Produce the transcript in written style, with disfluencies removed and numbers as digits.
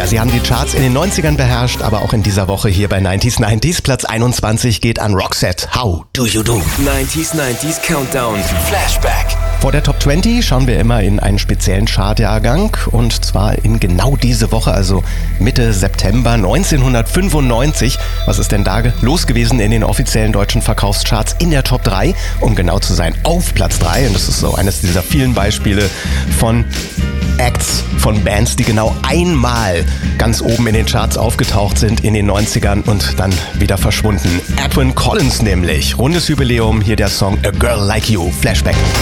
Ja, sie haben die Charts in den 90ern beherrscht, aber auch in dieser Woche hier bei 90s 90s. Platz 21 geht an Roxette. How do you do? 90s 90s Countdown. Flashback. Vor der Top 20 schauen wir immer in einen speziellen Chartjahrgang und zwar in genau diese Woche, also Mitte September 1995. Was ist denn da los gewesen in den offiziellen deutschen Verkaufscharts in der Top 3? Um genau zu sein, auf Platz 3. Und das ist so eines dieser vielen Beispiele von Acts, von Bands, die genau einmal ganz oben in den Charts aufgetaucht sind in den 90ern und dann wieder verschwunden. Edwyn Collins nämlich. Rundes Jubiläum, hier der Song A Girl Like You. Flashback.